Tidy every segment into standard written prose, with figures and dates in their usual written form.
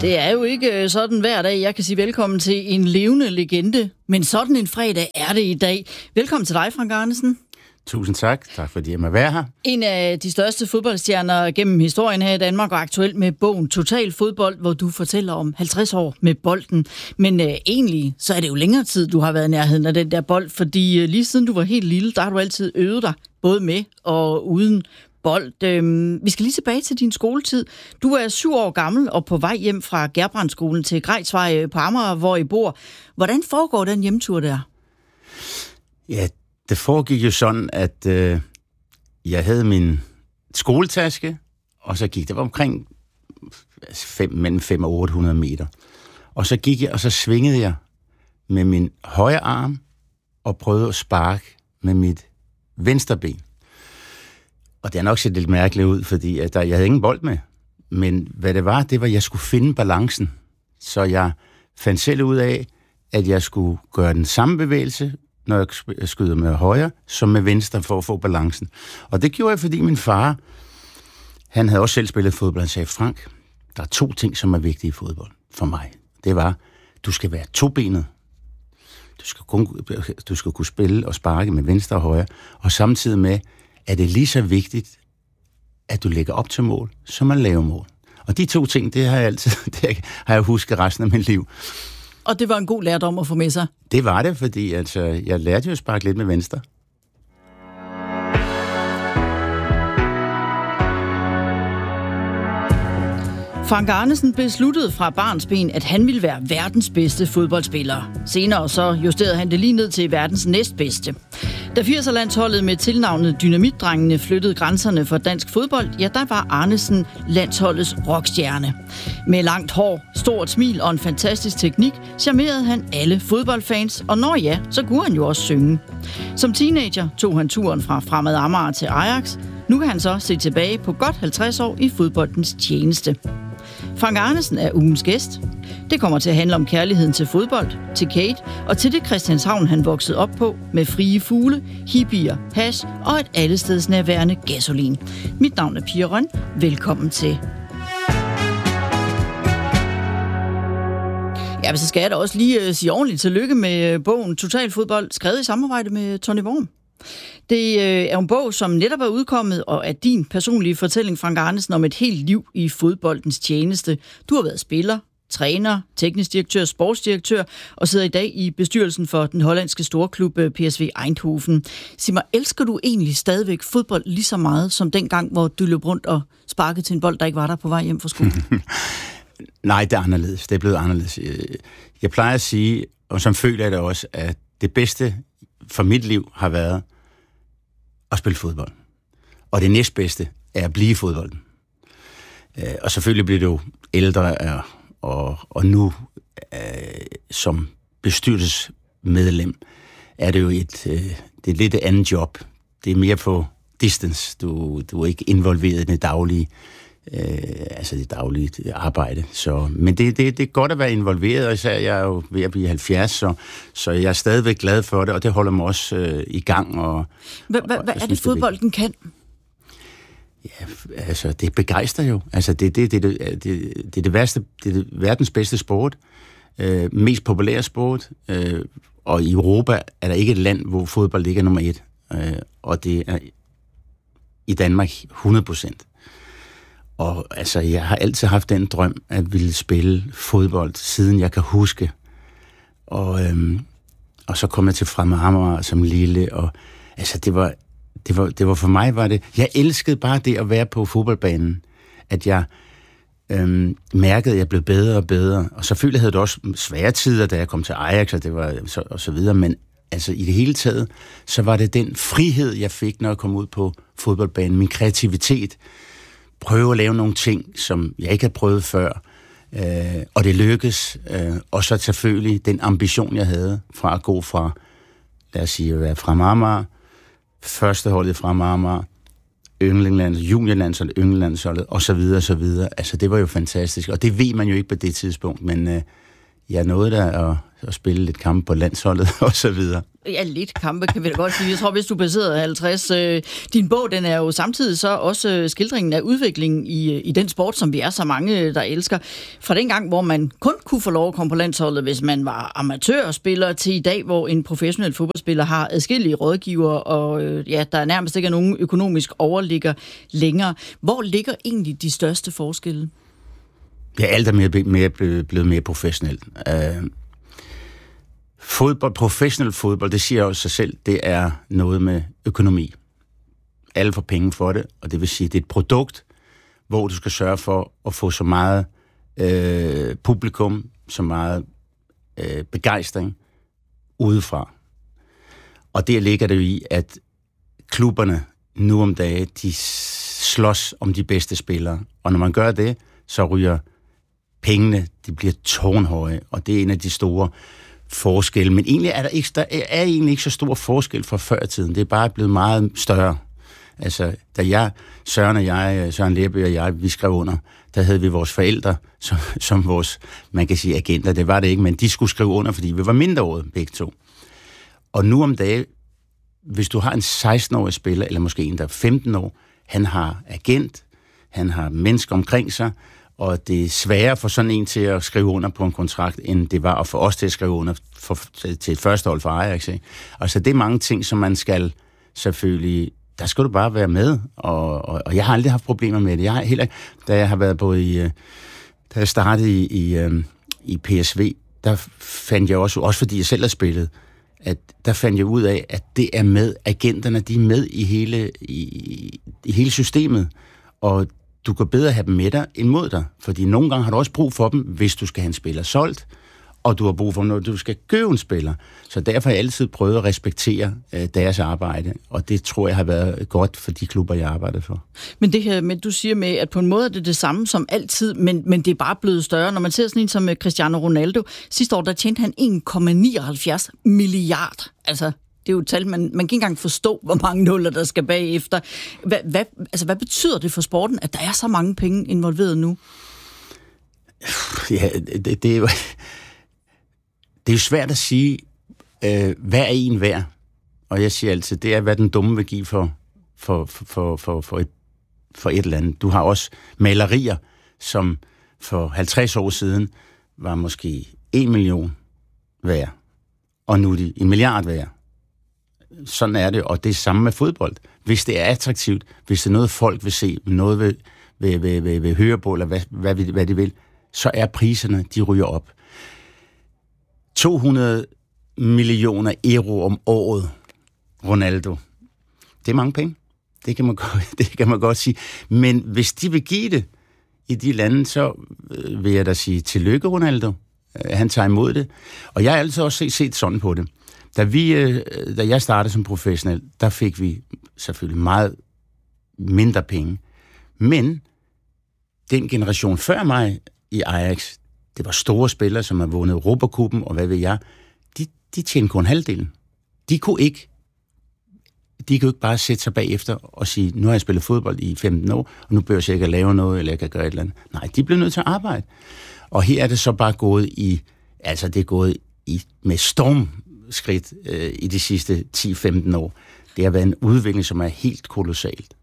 Det er jo ikke sådan hver dag, jeg kan sige velkommen til en levende legende, men sådan en fredag er det i dag. Velkommen til dig, Frank Arnesen. Tusind tak. Tak fordi jeg må være her. En af de største fodboldstjerner gennem historien her i Danmark, og aktuelt med bogen Total Fodbold, hvor du fortæller om 50 år med bolden. Men egentlig, så er det jo længere tid, du har været i nærheden af den der bold, fordi lige siden du var helt lille, der har du altid øvet dig, både med og uden bold. Vi skal lige tilbage til din skoletid. Du er 7 år gammel og på vej hjem fra Gerbrandskolen til Grejsvej på Amager, hvor I bor. Hvordan foregår den hjemtur der? Ja, det foregik jo sådan, at jeg havde min skoletaske, og så gik det var omkring mellem 500 og 800 meter. Og så gik jeg, og så svingede jeg med min højre arm og prøvede at sparke med mit venstre ben. Og det har nok set lidt mærkeligt ud, fordi jeg havde ingen bold med. Men hvad det var, at jeg skulle finde balancen. Så jeg fandt selv ud af, at jeg skulle gøre den samme bevægelse, når jeg skyder med højre, som med venstre for at få balancen. Og det gjorde jeg, fordi min far, han havde også selv spillet fodbold. Han sagde, Frank, der er 2 ting, som er vigtige i fodbold for mig. Det var, du skal være tobenet. Du skal kunne spille og sparke med venstre og højre. Og samtidig med, er det lige så vigtigt, at du lægger op til mål, som at lave mål. Og de 2 ting, det har jeg husket resten af mit liv. Og det var en god lærdom at få med sig? Det var det, fordi jeg lærte jo at sparke lidt med venstre. Frank Arnesen besluttede fra barnsben, at han ville være verdens bedste fodboldspiller. Senere så justerede han det lige ned til verdens næstbedste. Da 80'er-landsholdet med tilnavnet Dynamitdrengene flyttede grænserne for dansk fodbold, ja, der var Arnesen landsholdets rockstjerne. Med langt hår, stort smil og en fantastisk teknik, charmerede han alle fodboldfans, og når ja, så kunne han jo også synge. Som teenager tog han turen fra Fremad Amager til Ajax. Nu kan han så se tilbage på godt 50 år i fodboldens tjeneste. Frank Arnesen er ugens gæst. Det kommer til at handle om kærligheden til fodbold, til Kate og til det Christianshavn, han voksede op på, med frie fugle, hippier, hash og et allestedsnærværende gasolin. Mit navn er Pia Røn. Velkommen til. Ja, men så skal jeg da også lige sige ordentligt tillykke med bogen Total Fodbold, skrevet i samarbejde med Tony Worm. Det er en bog, som netop er udkommet, og er din personlige fortælling, Frank Arnesen, om et helt liv i fodboldens tjeneste. Du har været spiller, træner, teknisk direktør, sportsdirektør, og sidder i dag i bestyrelsen for den hollandske storklub PSV Eindhoven. Sig mig, elsker du egentlig stadigvæk fodbold lige så meget, som dengang, hvor du løb rundt og sparkede til en bold, der ikke var der på vej hjem fra skole? Nej, det er anderledes. Det er blevet anderledes. Jeg plejer at sige, og som føler jeg det også, at det bedste for mit liv har været at spille fodbold. Og det næstbedste er at blive i fodbolden. Og selvfølgelig bliver du ældre, og nu som bestyrelsesmedlem er det jo det er lidt et andet job. Det er mere på distance. Du er ikke involveret i det daglige, det daglige arbejde. Men det er godt at være involveret, og især jeg er jo ved at blive 70, så jeg er stadigvæk glad for det, og det holder mig også i gang. Hvad er det, fodbolden kan? Ja, det begejstrer jo. Det er det værste, det er verdens bedste sport, mest populære sport, og i Europa er der ikke et land, hvor fodbold ikke er nummer 1, og det er i Danmark 100%. Og jeg har altid haft den drøm, at ville spille fodbold, siden jeg kan huske. Og så kom jeg til Fremad Amager som lille, og det var for mig, jeg elskede bare det at være på fodboldbanen, at jeg mærkede, at jeg blev bedre og bedre. Og selvfølgelig havde det også svære tider, da jeg kom til Ajax, og det var og så videre, men i det hele taget, så var det den frihed, jeg fik, når jeg kom ud på fodboldbanen, min kreativitet, prøve at lave nogle ting, som jeg ikke havde prøvet før, og det lykkedes. Og så selvfølgelig den ambition, jeg havde fra at gå fra, lad os sige, at være fra Amager, førsteholdet fra Amager, yndlingslandsholdet, juniorlandsholdet, yndlingslandsholdet, og så videre, og så videre. Det var jo fantastisk, og det ved man jo ikke på det tidspunkt, men jeg nåede da at spille lidt kampe på landsholdet og så videre. Ja, lidt kampe kan vi da godt sige. Jeg tror, hvis du passerede 50. Din bog, den er jo samtidig så også skildringen af udviklingen i den sport, som vi er så mange, der elsker. Fra den gang, hvor man kun kunne få lov at komme på landsholdet, hvis man var amatørspiller, til i dag, hvor en professionel fodboldspiller har adskillige rådgiver, og der nærmest ikke er nogen økonomisk overligger længere. Hvor ligger egentlig de største forskelle? Ja, alt er blevet mere professionelt. Professionel fodbold, det siger jo sig selv, det er noget med økonomi. Alle får penge for det, og det vil sige, det er et produkt, hvor du skal sørge for at få så meget publikum, så meget begejstring udefra. Og der ligger det jo i, at klubberne nu om dagen, de slås om de bedste spillere. Og når man gør det, så ryger pengene, de bliver tårnhøje, og det er en af de store forskelle. Men egentlig der er egentlig ikke så stor forskel fra før i tiden. Det er bare blevet meget større. Altså, da Søren Lerby og jeg, vi skrev under, der havde vi vores forældre som vores, man kan sige, agenter. Det var det ikke, men de skulle skrive under, fordi vi var mindreårige begge to. Og nu om dagen, hvis du har en 16-årig spiller, eller måske en, der er 15 år, han har agent, han har mennesker omkring sig, og det er sværere for sådan en til at skrive under på en kontrakt, end det var at få os til at skrive under til et førstehold for Ajax. Ikke? Altså, det er mange ting, som man skal selvfølgelig... Der skal du bare være med, og jeg har aldrig haft problemer med det. Jeg har heller, da jeg har været både da jeg startede i PSV, der fandt jeg også fordi jeg selv har spillet, at der fandt jeg ud af, at det er med agenterne, de er med i hele systemet, og du kan bedre have dem med dig end mod dig, fordi nogle gange har du også brug for dem, hvis du skal have en spiller solgt, og du har brug for dem, når du skal købe en spiller. Så derfor har jeg altid prøvet at respektere deres arbejde, og det tror jeg har været godt for de klubber, jeg arbejder for. Men det her, men du siger med, at på en måde er det samme som altid, men det er bare blevet større. Når man ser sådan en som Cristiano Ronaldo, sidste år, der tjente han 1,79 milliard. Altså, det er jo et tal, man kan ikke engang forstå, hvor mange nuller, der skal bagefter. Hvad betyder det for sporten, at der er så mange penge involveret nu? Ja, det er jo... Det er jo svært at sige, hvad er en værd? Og jeg siger altid, det er, hvad den dumme vil give for et eller andet. Du har også malerier, som for 50 år siden var måske 1 million værd, og nu er de 1 milliard værd. Sådan er det, og det er samme med fodbold. Hvis det er attraktivt, hvis det er noget, folk vil se, noget vil høre på, eller hvad de vil, så er priserne, de ryger op. 200 millioner euro om året, Ronaldo. Det er mange penge. Det kan man godt sige. Men hvis de vil give det i de lande, så vil jeg da sige tillykke, Ronaldo. Han tager imod det. Og jeg har altid også set sådan på det. Da jeg startede som professionel, der fik vi selvfølgelig meget mindre penge. Men den generation før mig i Ajax, det var store spillere, som har vundet Europacupen, og hvad ved jeg, de tjente kun halvdelen. De kunne ikke bare sætte sig bagefter og sige, nu har jeg spillet fodbold i 15 år, og nu bør jeg ikke at lave noget, eller jeg kan gøre et eller andet. Nej, de blev nødt til at arbejde. Og her er det så bare gået med stormskridt i de sidste 10-15 år. Det har været en udvikling, som er helt kolossalt.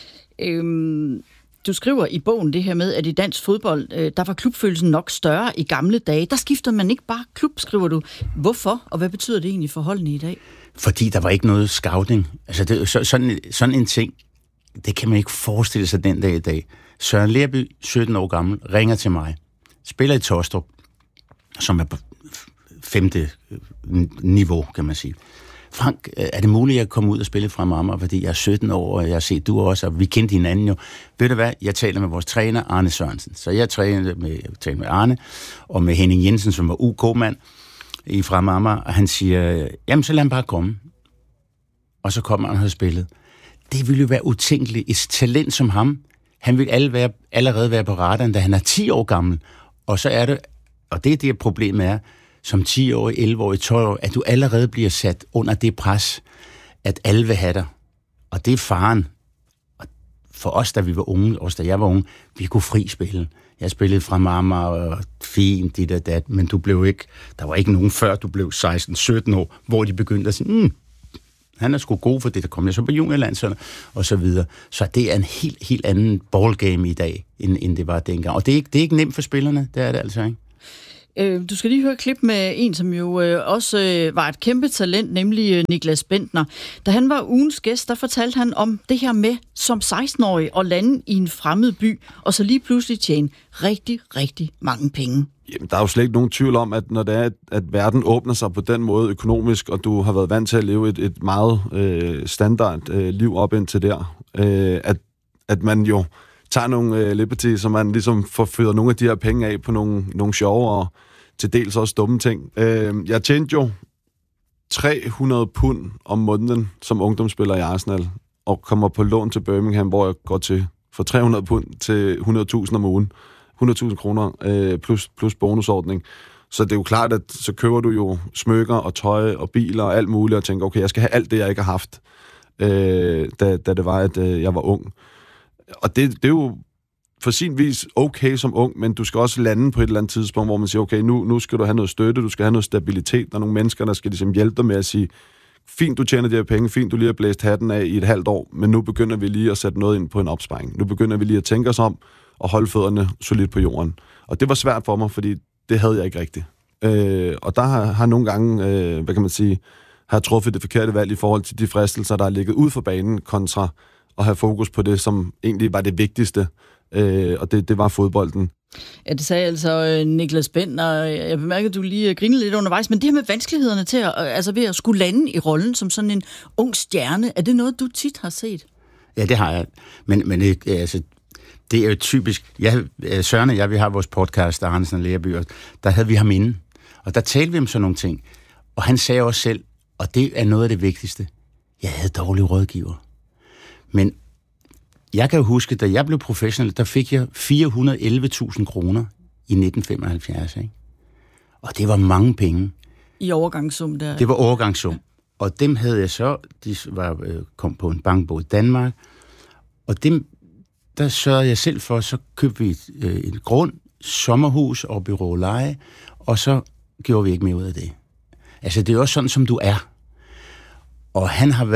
Du skriver i bogen det her med, at i dansk fodbold, der var klubfølelsen nok større i gamle dage. Der skiftede man ikke bare klub, skriver du. Hvorfor, og hvad betyder det egentlig for holdene i dag? Fordi der var ikke noget scouting. Altså sådan en ting, det kan man ikke forestille sig den dag i dag. Søren Lerby, 17 år gammel, ringer til mig. Spiller i Tostrup, som er på 5. niveau, kan man sige. Frank, er det muligt, at jeg kommer ud og spille fra Amager, fordi jeg er 17 år, og jeg har set du også, og vi kendte hinanden jo. Ved du hvad? Jeg taler med vores træner, Arne Sørensen. Så jeg talte med Arne, og med Henning Jensen, som var UK-mand i Fremad Amager, og han siger, jamen så lad ham bare komme. Og så kommer han og har spillet. Det ville jo være utænkeligt. Et talent som ham, han vil allerede være på radaren, da han er 10 år gammel. Og så er det, og det problemet er, som 10-årig, 11-årig, 12-årig, at du allerede bliver sat under det pres, at alle vil have dig. Og det er faren. Og for os, da vi var unge, også da jeg var unge, vi kunne fri spille. Jeg spillede fra Amager og fint, dit og dat, men der var ikke nogen før du blev 16-17 år, hvor de begyndte at sige, han er sgu god for det, der kom jeg så på juniorlandsholdet, og så videre. Så det er en helt anden ballgame i dag, end det var dengang. Og det er ikke nemt for spillerne, det er det altså, ikke? Du skal lige høre et klip med en, som jo også var et kæmpe talent, nemlig Niklas Bentner. Da han var ugens gæst, der fortalte han om det her med som 16-årig at lande i en fremmed by, og så lige pludselig tjene rigtig, rigtig mange penge. Jamen, der er jo slet ikke nogen tvivl om, at når det er, at verden åbner sig på den måde økonomisk, og du har været vant til at leve et meget standard liv op indtil der, at man jo tager nogle liberty, så man ligesom får fyret nogle af de her penge af på nogle sjove og til dels også dumme ting. Jeg tjente jo 300 pund om måneden som ungdomsspiller i Arsenal, og kommer på lån til Birmingham, hvor jeg går til for 300 pund til 100.000 om ugen. 100.000 kroner plus bonusordning. Så det er jo klart, at så køber du jo smykker og tøj og biler og alt muligt, og tænker, okay, jeg skal have alt det, jeg ikke har haft, da det var, at jeg var ung. Og det er jo for sin vis okay som ung, men du skal også lande på et eller andet tidspunkt, hvor man siger, okay, nu skal du have noget støtte, du skal have noget stabilitet, der er nogle mennesker, der skal ligesom hjælpe dig med at sige, fint, du tjener de her penge, fint, du lige har blæst hatten af i et halvt år, men nu begynder vi lige at sætte noget ind på en opsparing. Nu begynder vi lige at tænke os om og holde fødderne solidt på jorden. Og det var svært for mig, fordi det havde jeg ikke rigtigt. Og der har nogle gange, hvad kan man sige, har truffet det forkerte valg i forhold til de fristelser, der er ligget ud for banen, kontra at have fokus på det, som egentlig var det vigtigste, og det var fodbolden. Ja, det sagde altså Niklas Bentner. Jeg bemærkede, at du lige grinede lidt undervejs, men det her med vanskelighederne til ved at skulle lande i rollen som sådan en ung stjerne, er det noget, du tit har set? Ja, det har jeg. Men altså, det er jo typisk. Søren og jeg, vi har vores podcast, der Hansen og Lerby, og der havde vi ham inde, og der talte vi om sådan nogle ting. Og han sagde også selv, og det er noget af det vigtigste, jeg havde dårlige rådgiver. Men jeg kan jo huske, da jeg blev professionel, der fik jeg 411.000 kroner i 1975, ikke? Og det var mange penge. I overgangssum der? Det var overgangssum. Ja. Og dem havde jeg så, de kom på en bankbog i Danmark, og dem, der sørgede jeg selv for, så købte vi et grund, sommerhus og byråleje, og så gjorde vi ikke mere ud af det. Altså, det er også sådan, som du er. Og han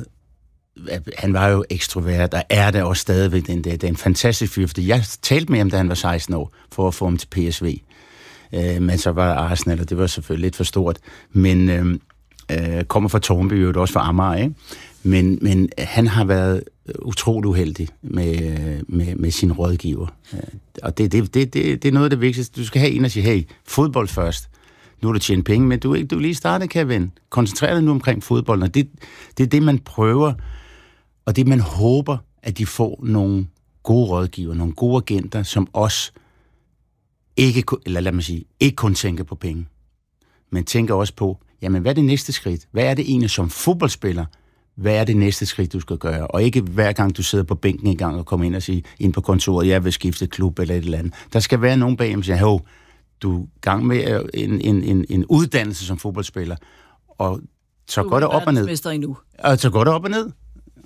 var jo ekstrovert, og er det også stadigvæk den der. Det er en fantastisk fyr, fordi jeg talte med ham, da han var 16 år, for at få ham til PSV. Men så var Arsenal, og det var selvfølgelig lidt for stort. Men kommer fra Tornby, og også fra Amager, ikke? Men han har været utrolig uheldig med sin rådgiver. Og det er noget af det vigtigste. Du skal have en og sige, hey, fodbold først. Nu har du tjent penge, men du er lige startet, Kevin. Koncentrer dig nu omkring fodbolden. Og det er det, man prøver, og det man håber, at de får nogle gode rådgiver, nogle gode agenter, som også ikke kun tænker på penge, men tænker også på, jamen, hvad er det næste skridt? Hvad er det egentlig som fodboldspiller? Hvad er det næste skridt, du skal gøre? Og ikke hver gang, du sidder på bænken en gang og kommer ind og siger, ind på kontoret, jeg vil skifte klub eller et eller andet. Der skal være nogen bag, som siger, du er gang med en uddannelse som fodboldspiller, og så går det op og ned. Endnu. Og så går det op og ned.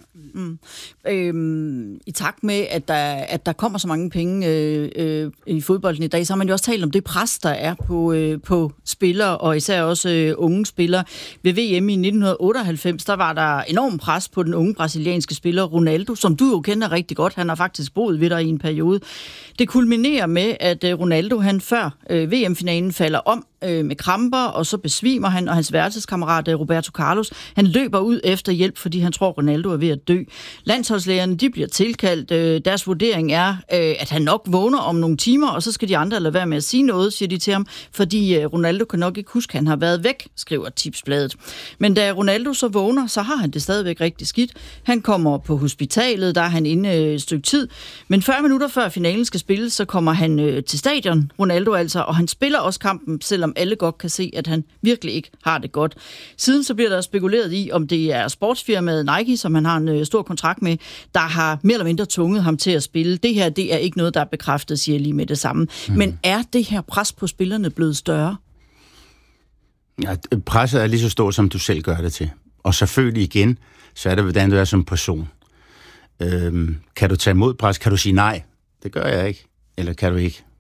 I takt med, at der kommer så mange penge i fodbolden i dag, så har man jo også talt om det pres, der er på spillere, og især også unge spillere. Ved VM i 1998, der var der enormt pres på den unge brasilianske spiller Ronaldo, som du jo kender rigtig godt. Han har faktisk boet ved dig i en periode. Det kulminerer med, at Ronaldo, han før VM-finalen falder om med kramper, og så besvimer han, og hans værelseskammerat Roberto Carlos, han løber ud efter hjælp, fordi han tror, Ronaldo er ved at dø. Landsholdslægerne, de bliver tilkaldt. Deres vurdering er, at han nok vågner om nogle timer, og så skal de andre lade være med at sige noget, siger de til ham, fordi Ronaldo kan nok ikke huske, at han har været væk, skriver Tipsbladet. Men da Ronaldo så vågner, så har han det stadigvæk rigtig skidt. Han kommer på hospitalet, der er han inde et stykke tid, men 40 minutter før finalen skal spilles, så kommer han til stadion, Ronaldo altså, og han spiller også kampen, selvom alle godt kan se, at han virkelig ikke har det godt. Siden så bliver der spekuleret i, om det er sportsfirmaet Nike, som han har en stor kontrakt med, der har mere eller mindre tvunget ham til at spille. Det her, det er ikke noget, der er bekræftet, siger jeg lige med det samme. Men er det her pres på spillerne blevet større? Ja, presset er lige så stort, som du selv gør det til. Og selvfølgelig igen, så er det, hvordan du er som person. Kan du tage imod pres? Kan du sige nej? Det gør jeg ikke. Eller kan du ikke?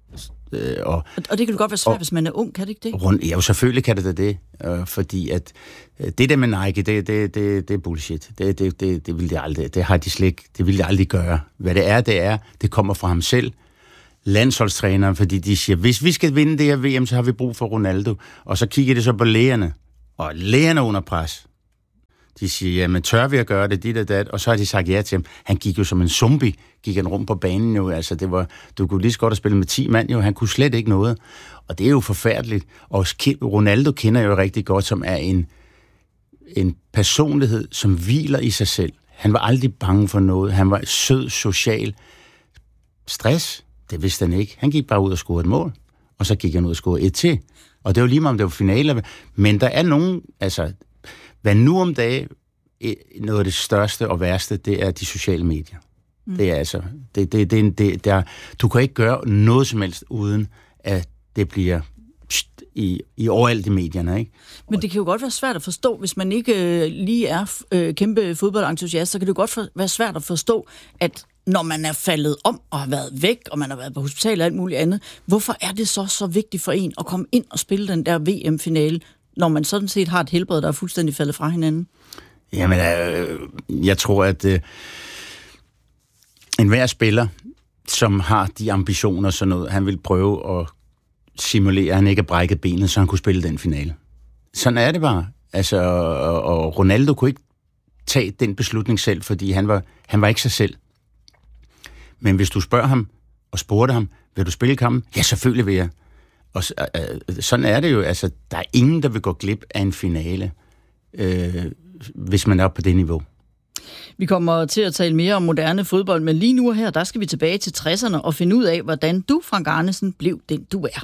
Og det kan godt være svært, hvis man er ung, kan det ikke det? Ja, jo, selvfølgelig kan det det. Fordi at det der med Nike, det er bullshit. Det vil de aldrig. Det har de slet ikke. Det vil de aldrig gøre. Hvad det er, det kommer fra ham selv. Landsholdstræneren, fordi de siger, hvis vi skal vinde det her VM, så har vi brug for Ronaldo. Og så kigger det så på lægerne. Og lægerne under pres. De siger, jamen tør vi at gøre det, dit og dat, og så har de sagt ja til ham. Han gik jo som en zombie, gik han rundt på banen jo, altså det var, du kunne lige så godt have spillet med 10 mand jo, han kunne slet ikke noget. Og det er jo forfærdeligt. Og Ronaldo kender jo rigtig godt, som er en personlighed, som hviler i sig selv. Han var aldrig bange for noget. Han var sød, social. Stress, det vidste han ikke. Han gik bare ud og scorede et mål, og så gik han ud og scorede et til. Og det var lige meget, om det var finaler. Men der er nogen, altså, hvad nu om dagen, noget af det største og værste, det er de sociale medier. Det er altså, du kan ikke gøre noget som helst, uden at det bliver i overalt i medierne, ikke? Men det kan jo godt være svært at forstå, hvis man ikke lige er kæmpe fodboldentusiast, så kan det jo godt være svært at forstå, at når man er faldet om og har været væk, og man har været på hospital og alt muligt andet, hvorfor er det så vigtigt for en at komme ind og spille den der VM-finale, når man sådan set har et helbred, der er fuldstændig faldet fra hinanden? Jamen, jeg tror, at enhver spiller, som har de ambitioner, sådan noget, han vil prøve at simulere, at han ikke har brækket benet, så han kunne spille den finale. Sådan er det bare. Altså, og Ronaldo kunne ikke tage den beslutning selv, fordi han var ikke sig selv. Men hvis du spørger ham og spurgte ham, vil du spille kampen? Ja, selvfølgelig vil jeg. Og sådan er det jo. Altså, der er ingen, der vil gå glip af en finale, hvis man er på det niveau. Vi kommer til at tale mere om moderne fodbold, men lige nu og her, der skal vi tilbage til 60'erne og finde ud af, hvordan du, Frank Arnesen, blev den du er.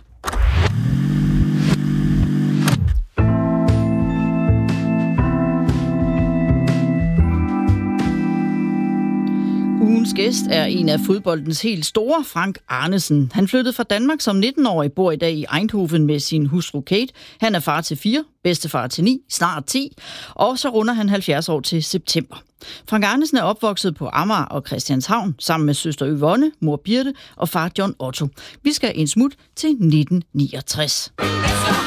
Ugens gæst er en af fodboldens helt store, Frank Arnesen. Han flyttede fra Danmark som 19-årig, bor i dag i Eindhoven med sin hustru Kate. Han er far til 4, bedstefar til 9, snart 10, og så runder han 70 år til september. Frank Arnesen er opvokset på Amager og Christianshavn sammen med søster Yvonne, mor Birte og far John Otto. Vi skal en smut til 1969.